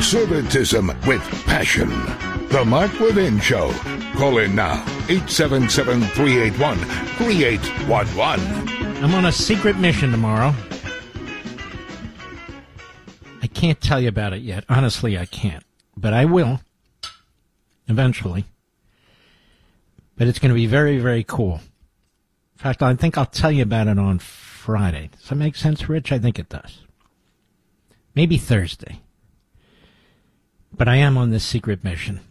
Conservatism with passion. The Mark Levin Show. Call in now. 877-381-3811. I'm on a secret mission tomorrow. I can't tell you about it yet. Honestly, I can't. But I will. Eventually. But it's going to be very, very cool. In fact, I think I'll tell you about it on Friday. Does that make sense, Rich? I think it does. Maybe Thursday. But I am on this secret mission.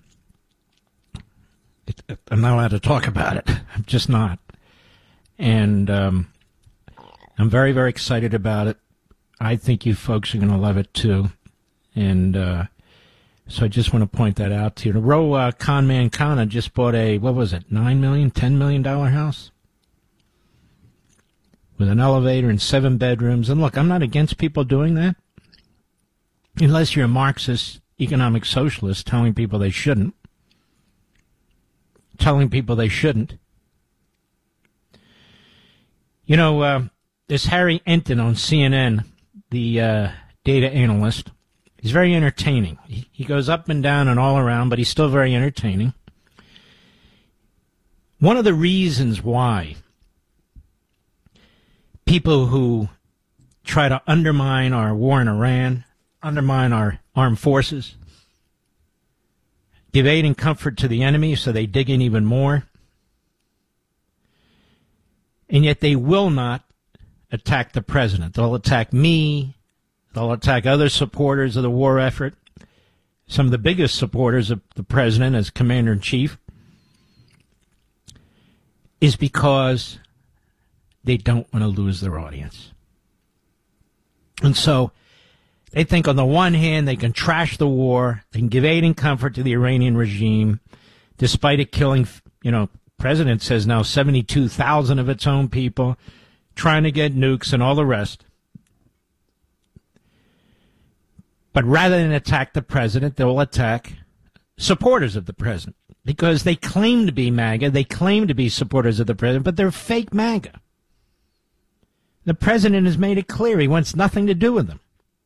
I'm not allowed to talk about it. I'm just not. And I'm very, very excited about it. I think you folks are going to love it, too. And so I just want to point that out to you. The Roe Conman Kana just bought a, what was it, $9 million, $10 million house? With an elevator and 7 bedrooms. And look, I'm not against people doing that. Unless you're a Marxist economic socialist telling people they shouldn't. You know, this Harry Enton on CNN, the data analyst, he's very entertaining. He goes up and down and all around, but he's still very entertaining. One of the reasons why people who try to undermine our war in Iran, undermine our armed forces, give aid and comfort to the enemy so they dig in even more, and yet they will not attack the president. They'll attack me. They'll attack other supporters of the war effort. Some of the biggest supporters of the president as commander-in-chief is because they don't want to lose their audience. And so they think on the one hand they can trash the war, they can give aid and comfort to the Iranian regime, despite it killing, President says now 72,000 of its own people, trying to get nukes and all the rest. But rather than attack the president, they will attack supporters of the president because they claim to be MAGA, they claim to be supporters of the president, but they're fake MAGA. The president has made it clear he wants nothing to do with them.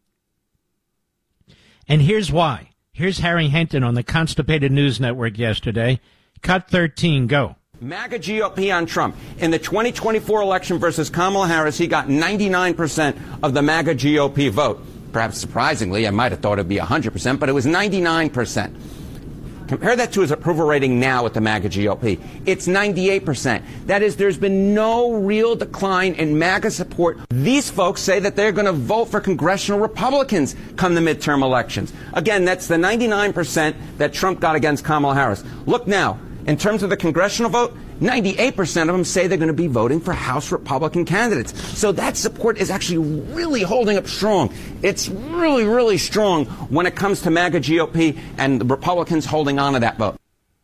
And here's why. Here's Harry Henton on the Constipated News Network yesterday. Cut 13, go. MAGA GOP on Trump. In the 2024 election versus Kamala Harris, he got 99% of the MAGA GOP vote. Perhaps surprisingly, I might have thought it would be 100%, but it was 99%. Compare that to his approval rating now with the MAGA GOP. It's 98%. That is, there's been no real decline in MAGA support. These folks say that they're going to vote for congressional Republicans come the midterm elections. Again, that's the 99% that Trump got against Kamala Harris. Look now, in terms of the congressional vote, 98% of them say they're going to be voting for House Republican candidates. So that support is actually really holding up strong. It's really, really strong when it comes to MAGA GOP and the Republicans holding on to that vote.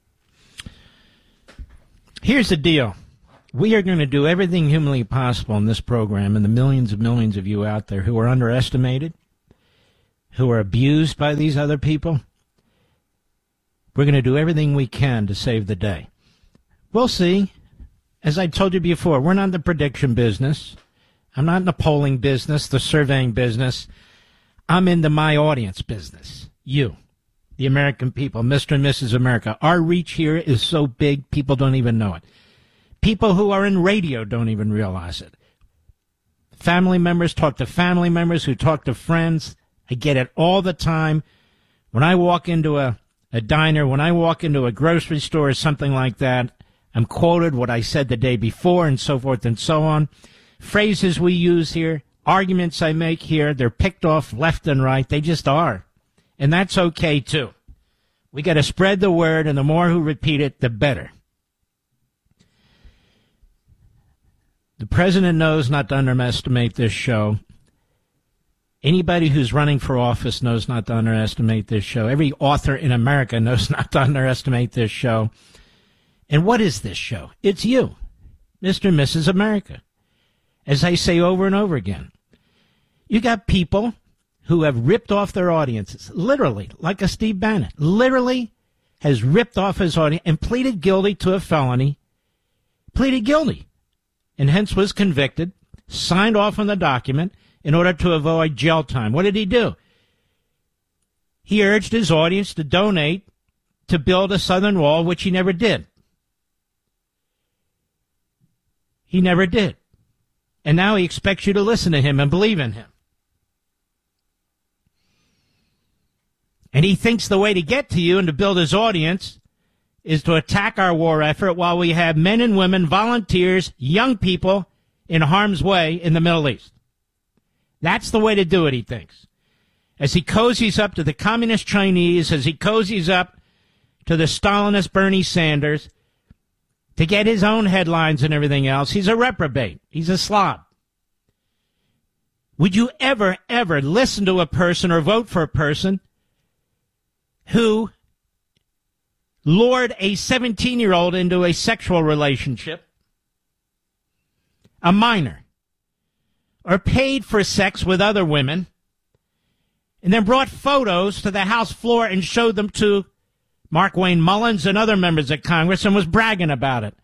Here's the deal. We are going to do everything humanly possible in this program, and the millions of you out there who are underestimated, who are abused by these other people. We're going to do everything we can to save the day. We'll see. As I told you before, we're not in the prediction business. I'm not in the polling business, the surveying business. I'm in the my audience business. You, the American people, Mr. and Mrs. America. Our reach here is so big, people don't even know it. People who are in radio don't even realize it. Family members talk to family members who talk to friends. I get it all the time. When I walk into a diner, when I walk into a grocery store or something like that, I'm quoted what I said the day before and so forth and so on. Phrases we use here, arguments I make here, they're picked off left and right. They just are. And that's okay, too. We got to spread the word, and the more who repeat it, the better. The president knows not to underestimate this show. Anybody who's running for office knows not to underestimate this show. Every author in America knows not to underestimate this show. And what is this show? It's you, Mr. and Mrs. America. As I say over and over again, you got people who have ripped off their audiences, literally, like a Steve Bannon, literally has ripped off his audience and pleaded guilty to a felony, pleaded guilty, and hence was convicted, signed off on the document in order to avoid jail time. What did he do? he urged his audience to donate to build a southern wall, which he never did. He never did. And now he expects you to listen to him and believe in him. And he thinks the way to get to you and to build his audience is to attack our war effort while we have men and women, volunteers, young people in harm's way in the Middle East. That's the way to do it, he thinks. As he cozies up to the communist Chinese, as he cozies up to the Stalinist Bernie Sanders, to get his own headlines and everything else, he's a reprobate. He's a slob. Would you ever listen to a person or vote for a person who lured a 17-year-old into a sexual relationship, a minor, or paid for sex with other women, and then brought photos to the House floor and showed them to Mark Wayne Mullins and other members of Congress and was bragging about it?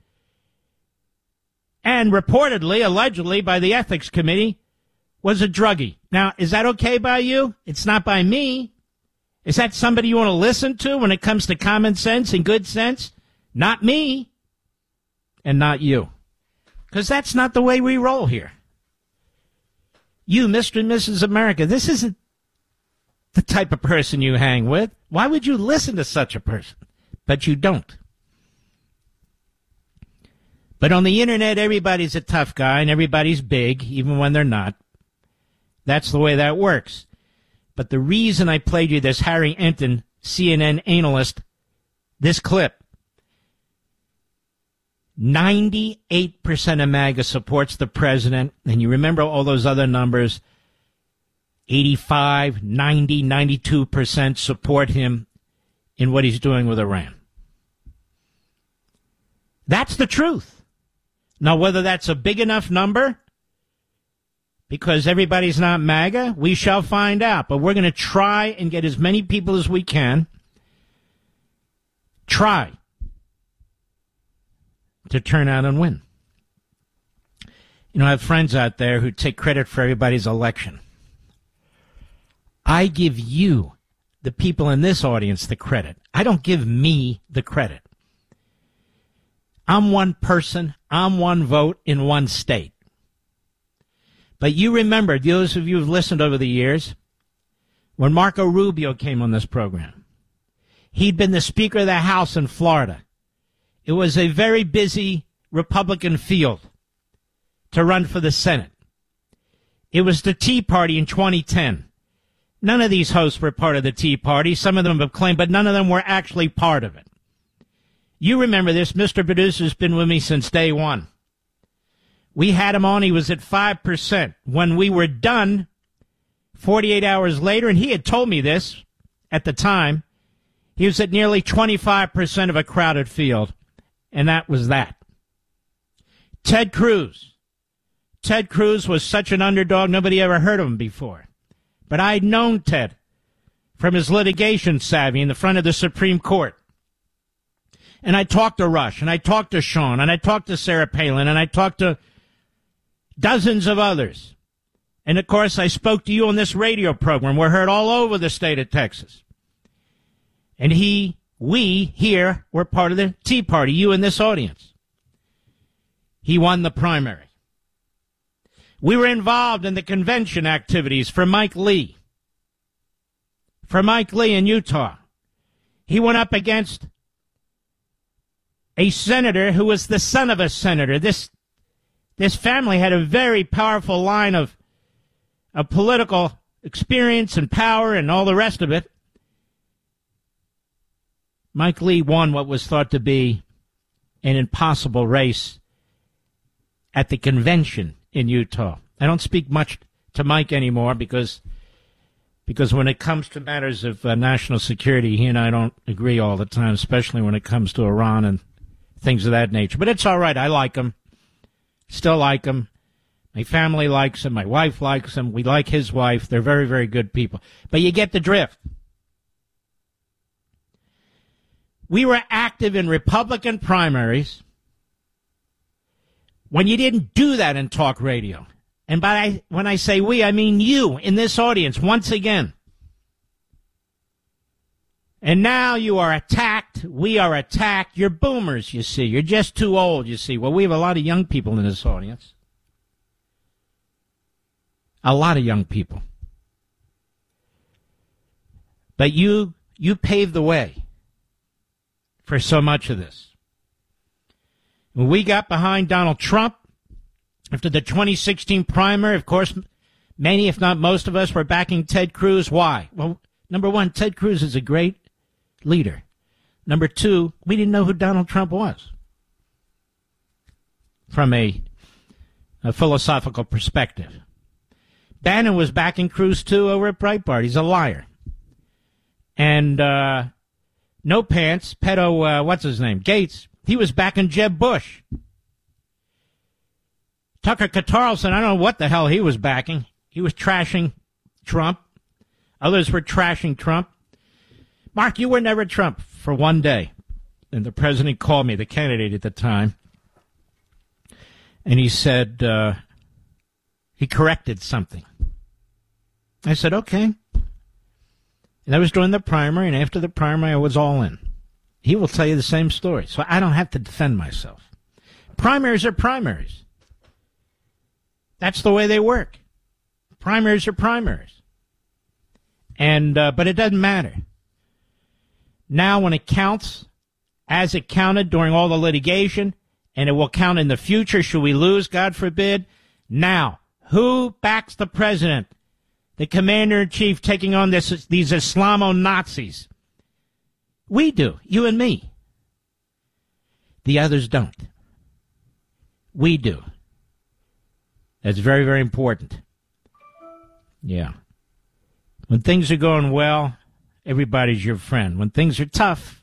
And reportedly, allegedly, by the Ethics Committee, was a druggie. Now, is that okay by you? It's not by me. Is that somebody you want to listen to when it comes to common sense and good sense? Not me. And not you. Because that's not the way we roll here. You, Mr. and Mrs. America, this isn't the type of person you hang with. Why would you listen to such a person? But you don't. But on the internet, everybody's a tough guy and everybody's big, even when they're not. That's the way that works. But the reason I played you this Harry Enton, CNN analyst, this clip, 98% of MAGA supports the president, and you remember all those other numbers, 85, 90, 92% support him in what he's doing with Iran. That's the truth. Now, whether that's a big enough number, because everybody's not MAGA, we shall find out. But we're going to try and get as many people as we can. Try to turn out and win. You know, I have friends out there who take credit for everybody's election. I give you, the people in this audience, the credit. I don't give me the credit. I'm one person, I'm one vote in one state. But you remember, those of you who've listened over the years, when Marco Rubio came on this program, he'd been the Speaker of the House in Florida. It was a very busy Republican field to run for the Senate. It was the Tea Party in 2010. None of these hosts were part of the Tea Party. Some of them have claimed, but none of them were actually part of it. You remember this. Mr. Producer's been with me since day one. We had him on. He was at 5%. When we were done, 48 hours later, and he had told me this at the time, he was at nearly 25% of a crowded field. And that was that. Ted Cruz. Ted Cruz was such an underdog, nobody ever heard of him before. But I'd known Ted from his litigation savvy in the front of the Supreme Court. And I talked to Rush, and I talked to Sean, and I talked to Sarah Palin, and I talked to dozens of others. And, of course, I spoke to you on this radio program. We're heard all over the state of Texas. And we here were part of the Tea Party, you in this audience. He won the primary. We were involved in the convention activities for Mike Lee. For Mike Lee in Utah. He went up against a senator who was the son of a senator. This family had a very powerful line of political experience and power and all the rest of it. Mike Lee won what was thought to be an impossible race at the convention in Utah. I don't speak much to Mike anymore because when it comes to matters of national security, he and I don't agree all the time, especially when it comes to Iran and things of that nature. But it's all right. I like him. Still like him. My family likes him. My wife likes him. We like his wife. They're very, very good people. But you get the drift. We were active in Republican primaries when you didn't do that in talk radio. And when I say we, I mean you in this audience once again. And now you are attacked. We are attacked. You're boomers, you see. You're just too old, you see. Well, we have a lot of young people in this audience. A lot of young people. But you paved the way for so much of this. When we got behind Donald Trump after the 2016 primary, of course, many, if not most of us, were backing Ted Cruz. Why? Well, number one, Ted Cruz is a great leader. Number two, we didn't know who Donald Trump was from a philosophical perspective. Bannon was backing Cruz, too, over at Breitbart. He's a liar. And No Pants, pedo, what's his name, Gates, he was backing Jeb Bush. Tucker Carlson, I don't know what the hell he was backing. He was trashing Trump. Others were trashing Trump. Mark, you were never Trump for one day. And the president called me, the candidate at the time, and he said he corrected something. I said, okay. And that was during the primary, and after the primary, I was all in. He will tell you the same story, so I don't have to defend myself. Primaries are primaries. That's the way they work. Primaries are primaries. And but it doesn't matter. Now when it counts, as it counted during all the litigation, and it will count in the future should we lose, God forbid, now, who backs the president? The commander-in-chief taking on these Islamo-Nazis. We do, you and me. The others don't. We do. That's very, very important. Yeah. When things are going well, everybody's your friend. When things are tough,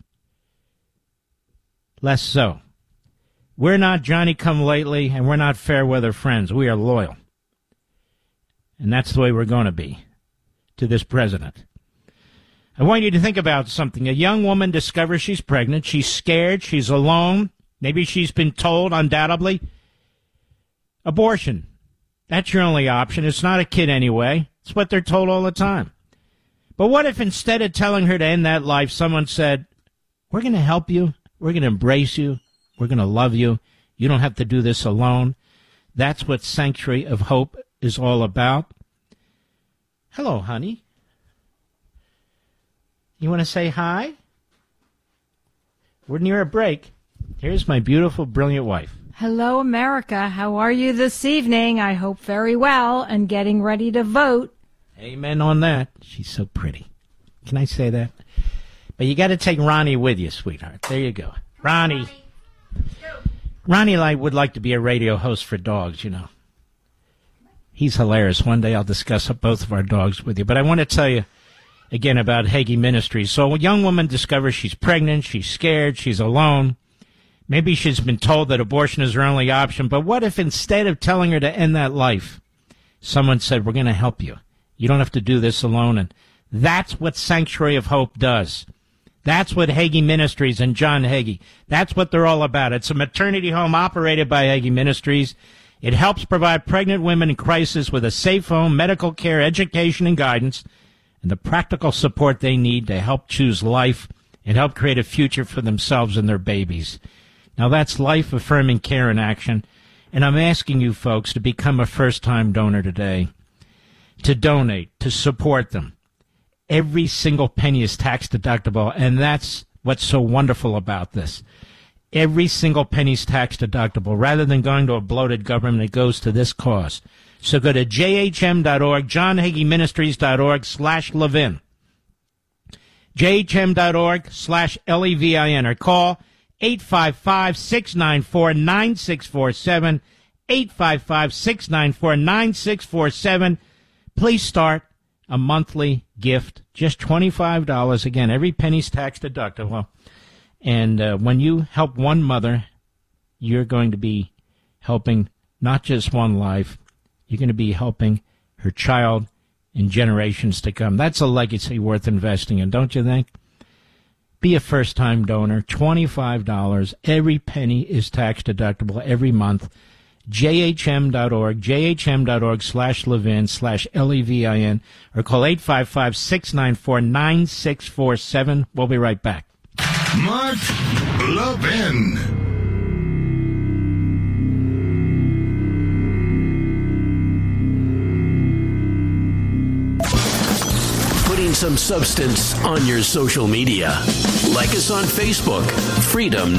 less so. We're not Johnny-come-lately, and we're not fair-weather friends. We are loyal. And that's the way we're going to be to this president. I want you to think about something. A young woman discovers she's pregnant. She's scared. She's alone. Maybe she's been told, undoubtedly, abortion. That's your only option. It's not a kid anyway. It's what they're told all the time. But what if instead of telling her to end that life, someone said, we're going to help you. We're going to embrace you. We're going to love you. You don't have to do this alone. That's what Sanctuary of Hope is all about. Hello, honey. You want to say hi? We're near a break. Here's my beautiful, brilliant wife. Hello, America. How are you this evening? I hope very well and getting ready to vote. Amen on that. She's so pretty. Can I say that? But you got to take Ronnie with you, sweetheart. There you go. Ronnie. Ronnie would like to be a radio host for dogs, you know. He's hilarious. One day I'll discuss both of our dogs with you. But I want to tell you again about Hagee Ministries. So a young woman discovers she's pregnant, she's scared, she's alone. Maybe she's been told that abortion is her only option. But what if instead of telling her to end that life, someone said, we're going to help you. You don't have to do this alone. And that's what Sanctuary of Hope does. That's what Hagee Ministries and John Hagee, that's what they're all about. It's a maternity home operated by Hagee Ministries. It helps provide pregnant women in crisis with a safe home, medical care, education, and guidance, and the practical support they need to help choose life and help create a future for themselves and their babies. Now, that's life-affirming care in action, and I'm asking you folks to become a first-time donor today, to donate, to support them. Every single penny is tax-deductible, and that's what's so wonderful about this. Every single penny is tax-deductible. Rather than going to a bloated government, it goes to this cause. So go to jhm.org, johnhageeministries.org/Levin. jhm.org/Levin, or call 855-694-9647, 855-694-9647. Please start a monthly gift, just $25. Again, every penny's tax deductible. And when you help one mother, you're going to be helping not just one life, you're going to be helping her child in generations to come. That's a legacy worth investing in, don't you think? Be a first-time donor, $25. Every penny is tax deductible every month. jhm.org, jhm.org/Levin/LEVIN, or call 855-694-9647. We'll be right back. Mark Levin. Putting some substance on your social media. Like us on Facebook, Freedom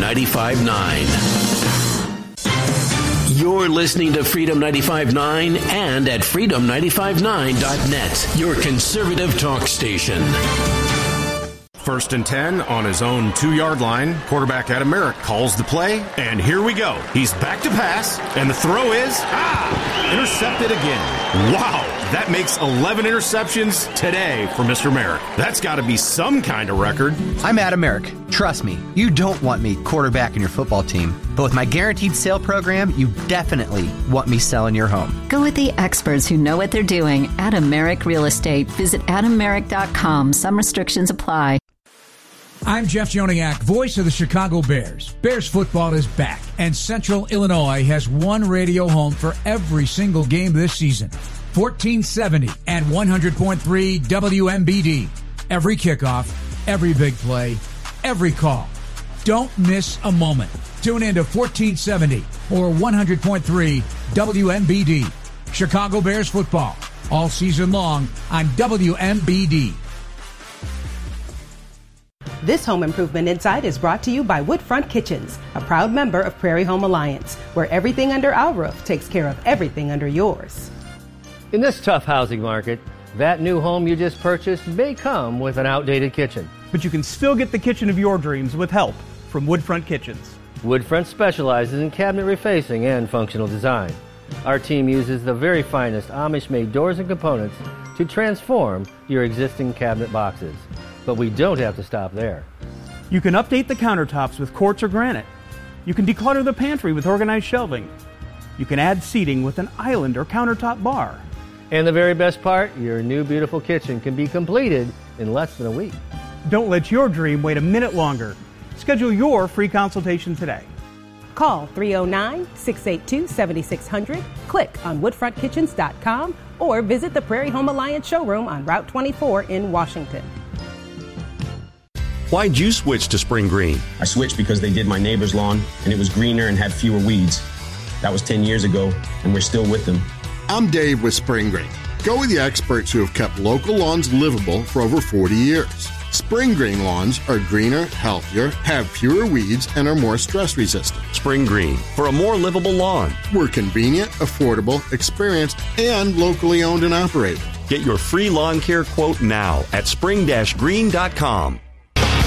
95.9. You're listening to Freedom 95.9 and at freedom959.net, your conservative talk station. 1st and 10 on his own 2-yard line. Quarterback Adam Merrick calls the play, and here we go. He's back to pass, and the throw is, intercepted again. Wow, that makes 11 interceptions today for Mr. Merrick. That's got to be some kind of record. I'm Adam Merrick. Trust me, you don't want me quarterbacking your football team. But with my guaranteed sale program, you definitely want me selling your home. Go with the experts who know what they're doing. Adam Merrick Real Estate. Visit AdamMerrick.com. Some restrictions apply. I'm Jeff Joniak, voice of the Chicago Bears. Bears football is back, and Central Illinois has one radio home for every single game this season. 1470 and 100.3 WMBD. Every kickoff, every big play, every call. Don't miss a moment. Tune in to 1470 or 100.3 WMBD. Chicago Bears football, all season long on WMBD. This Home Improvement Insight is brought to you by Woodfront Kitchens, a proud member of Prairie Home Alliance, where everything under our roof takes care of everything under yours. In this tough housing market, that new home you just purchased may come with an outdated kitchen. But you can still get the kitchen of your dreams with help from Woodfront Kitchens. Woodfront specializes in cabinet refacing and functional design. Our team uses the very finest Amish-made doors and components to transform your existing cabinet boxes. But we don't have to stop there. You can update the countertops with quartz or granite. You can declutter the pantry with organized shelving. You can add seating with an island or countertop bar. And the very best part, your new beautiful kitchen can be completed in less than a week. Don't let your dream wait a minute longer. Schedule your free consultation today. Call 309-682-7600, click on woodfrontkitchens.com, or visit the Prairie Home Alliance showroom on Route 24 in Washington. Why'd you switch to Spring Green? I switched because they did my neighbor's lawn, and it was greener and had fewer weeds. That was 10 years ago, and we're still with them. I'm Dave with Spring Green. Go with the experts who have kept local lawns livable for over 40 years. Spring Green lawns are greener, healthier, have fewer weeds, and are more stress resistant. Spring Green, for a more livable lawn. We're convenient, affordable, experienced, and locally owned and operated. Get your free lawn care quote now at spring-green.com.